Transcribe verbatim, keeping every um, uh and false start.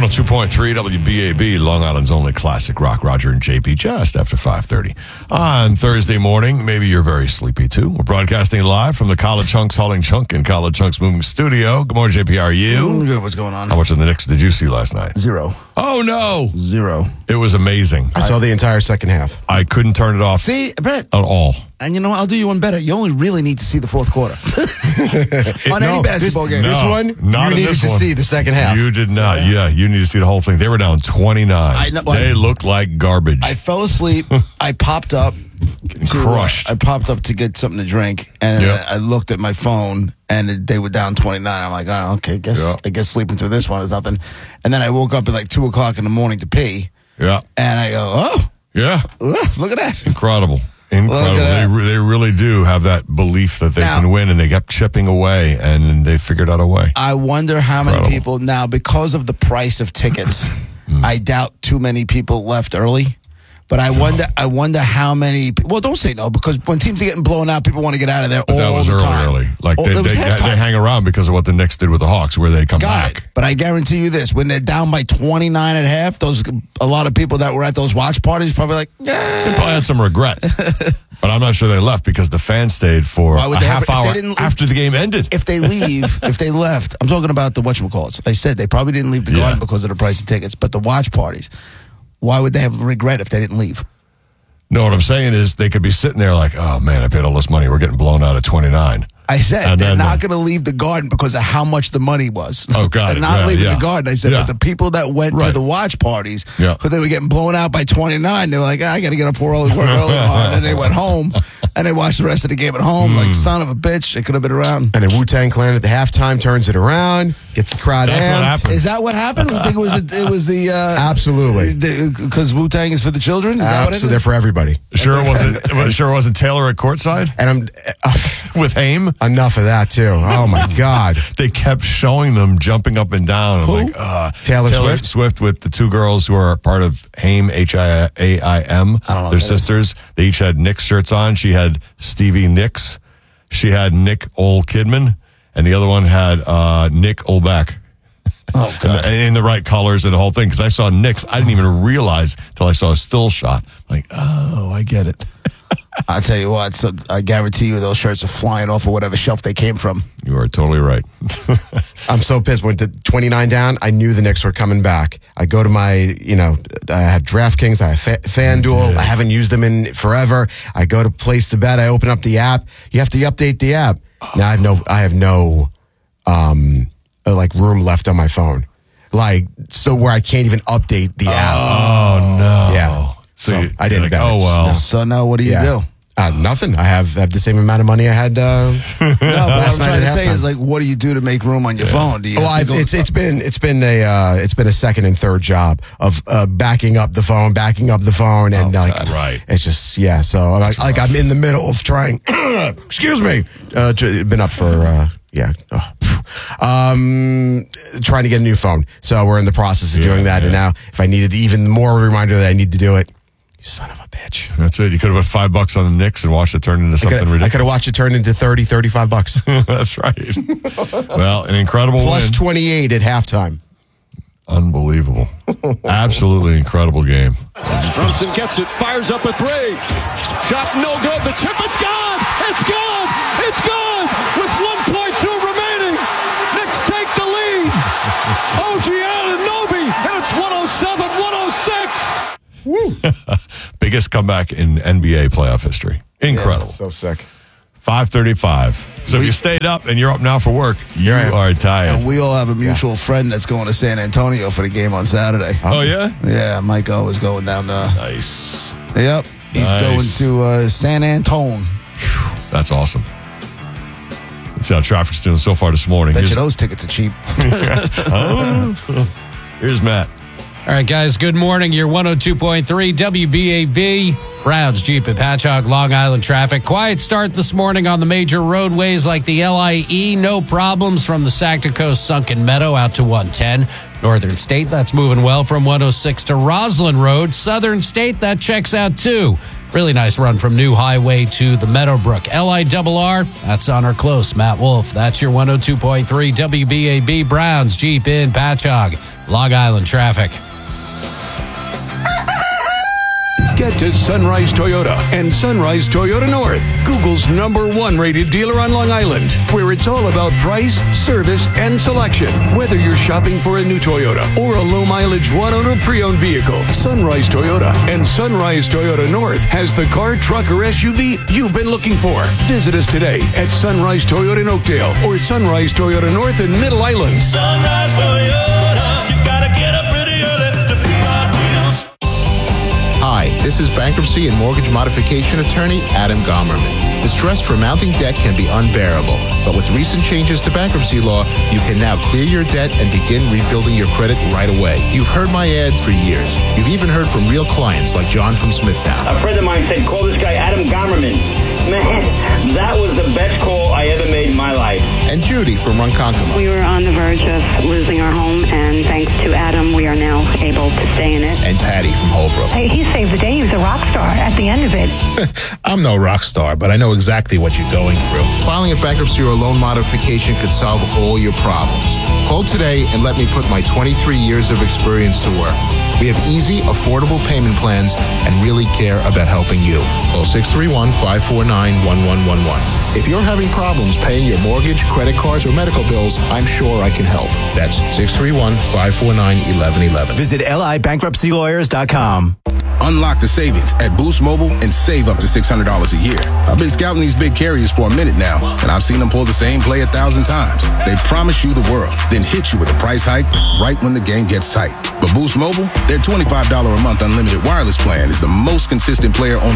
one oh two point three W B A B, Long Island's only classic rock. Roger and J P just after five thirty. On Thursday morning, maybe you're very sleepy too. We're broadcasting live from the College Hunks Hauling Chunk and College Hunks Moving Studio. Good morning, J P. How are you? Good. What's going on? How much of the Knicks did you see last night? Zero. Oh, no. Zero. It was amazing. I saw the entire second half. I couldn't turn it off See, Brett, at all. and you know what? I'll do you one better. You only really need to see the fourth quarter. On any basketball game. This No, one, not in you needed this to one. see the second half. You did not. Yeah, you need to see the whole thing. They were down twenty-nine. I know- They I- looked like garbage. I fell asleep. I popped up. Getting to, uh, crushed. I popped up to get something to drink, and Yep. I looked at my phone, and it, they were down twenty-nine. I'm like, oh, okay, guess Yeah. I guess sleeping through this one is nothing. And then I woke up at like two o'clock in the morning to pee, yeah. and I go, oh, Yeah. ugh, look at that. Incredible. Incredible. Look at They, that. re- they really do have that belief that they Now- can win, and they kept chipping away, and they figured out a way. I wonder how many Incredible. people now, because of the price of tickets, I doubt too many people left early. But I wonder, I wonder how many. Well, don't say no, because when teams are getting blown out, people want to get out of there But all that was the early, time. early. Like Oh, they, it was they, halftime. they hang around because of what the Knicks did with the Hawks, where they come Got back. it. But I guarantee you this: when they're down by twenty-nine at half, those a lot of people that were at those watch parties probably like, They yeah. probably had some regret. But I'm not sure they left because the fans stayed for Why would a they half ever- if hour they didn't- after the game ended. If they leave, if they left, I'm talking about the whatchamacallits. I said they probably didn't leave the Yeah. garden because of the price of tickets, but the watch parties, why would they have regret if they didn't leave? No, what I'm saying is they could be sitting there like, oh, man, I paid all this money. We're getting blown out at twenty-nine. I said And they're then not the- going to leave the garden because of how much the money was. Oh, got They're it. not Yeah, leaving yeah. the garden. I said, Yeah. but the people that went to Right. the watch parties, Yeah. but they were getting blown out by twenty-nine. They were like, ah, I got to get up for early, work early tomorrow. And then they went home and they watched the rest of the game at home. Hmm. Like, son of a bitch, they could have been around. And then Wu-Tang Clan at the halftime turns it around, gets the crowd That's what amped. happened. Is that what happened? I think it was the, it was the uh, Absolutely. because Wu Tang is for the children. Is that what it Absolutely, they're is? for everybody. Sure it wasn't. well, sure it wasn't Taylor at courtside And I'm uh, with Haim. enough of that too. Oh my God. They kept showing them jumping up and down. I'm Who? like, uh, Taylor Swift? Swift with the two girls who are part of Haim, H I A I M. I don't know what They're that is. sisters. They each had Knicks shirts on. She had Stevie Nicks. She had Nick Ol Kidman. And the other one had uh, Nick Olbeck. Oh, God. And in the right colors and the whole thing. Because I saw Knicks. I didn't even realize until I saw a still shot. Like, oh, I get it. I'll tell you what, so I guarantee you those shirts are flying off of whatever shelf they came from. You are totally right. I'm so pissed. Went to twenty-nine down. I knew the Knicks were coming back. I go to my, you know, I have DraftKings, I have Fa- FanDuel. I haven't used them in forever. I go to place to bet. I open up the app. You have to update the app. Now I have no, I have no, um, uh, like room left on my phone. Like, so where I can't even update the app. Oh, no. Yeah. So, you- I didn't you're like, bet oh, it. well. No. So now what do you Yeah. do? Uh, nothing. I have, have the same amount of money I had. Uh, No, but what I'm Last night trying to at say halftime. is like, what do you do to make room on your phone? Do you well, have to I've, go- it's it's been it's been a uh, it's been a second and third job of uh, backing up the phone, backing up the phone, and like God, right. It's just yeah. So like, like I'm in the middle of trying. excuse me. Uh, tr- been up for uh, yeah. Oh, phew. um, trying to get a new phone. So we're in the process of Yeah, doing that, yeah. and now if I needed even more reminder that I need to do it, you son of a bitch. That's it. You could have put five bucks on the Knicks and watched it turn into I something could ridiculous. have watched it turn into thirty, thirty-five bucks. That's right. Well, an incredible Plus win. twenty-eight at halftime. Unbelievable. Absolutely incredible game. Brunson gets it, fires up a three. Shot no good. The tip, it's gone. It's gone. It's gone. With one point two remaining, Knicks take the lead. O G Anunoby, and it's one oh seven one oh six. Biggest comeback in N B A playoff history. Incredible. So sick. five thirty-five. So if you stayed up and you're up now for work, you I am. are tired. And we all have a mutual friend that's going to San Antonio for the game on Saturday. Oh, yeah? Yeah, Mike O is going down there. Nice. Yep, he's Nice. going to uh, San Antone. That's awesome. Let's see how traffic's doing so far this morning. Bet you Here's, those tickets are cheap. here's Matt. All right, guys, good morning. You're one oh two point three W B A B. Browns, Jeep, and Patchogue, Long Island traffic. Quiet start this morning on the major roadways like the L I E. No problems from the Sacta Coast Sunken Meadow out to one ten. Northern State, that's moving well from one oh six to Roslyn Road. Southern State, that checks out too. Really nice run from New Highway to the Meadowbrook. L I R R, that's on or close. Matt Wolf, that's your one oh two point three W B A B. Browns, Jeep in Patchogue. Long Island traffic. Get to Sunrise Toyota and Sunrise Toyota North, Google's number one rated dealer on Long Island, where it's all about price, service, and selection. Whether you're shopping for a new Toyota or a low-mileage one-owner pre-owned vehicle, Sunrise Toyota and Sunrise Toyota North has the car, truck, or S U V you've been looking for. Visit us today at Sunrise Toyota in Oakdale or Sunrise Toyota North in Middle Island. Sunrise Toyota, you gotta get up pretty early to be our deals. Hi, this is bankruptcy and mortgage modification attorney Adam Gomerman. The stress for mounting debt can be unbearable, but with recent changes to bankruptcy law, you can now clear your debt and begin rebuilding your credit right away. You've heard my ads for years. You've even heard from real clients like John from Smithtown. A friend of mine said, call this guy Adam Gomerman. Man, that was the best call I ever made in my life. And Judy from Ronkonkoma. We were on the verge of losing our home, and thanks to Adam, we are now able to stay in it. And Patty from Holbrook. Hey, he saved the day. He was a rock star at the end of it. I'm no rock star, but I know exactly what you're going through. Filing a bankruptcy or a loan modification could solve all your problems. Call today and let me put my twenty-three years of experience to work. We have easy, affordable payment plans and really care about helping you. Call six three one, five four nine, one one one one. If you're having problems paying your mortgage, credit cards, or medical bills, I'm sure I can help. That's six three one, five four nine, one one one one. Visit L I bankruptcy lawyers dot com. Unlock the savings at Boost Mobile and save up to six hundred dollars a year. I've been scouting these big carriers for a minute now, and I've seen them pull the same play a thousand times. They promise you the world, then hit you with a price hike right when the game gets tight. But Boost Mobile, their twenty-five dollars a month unlimited wireless plan is the most consistent player on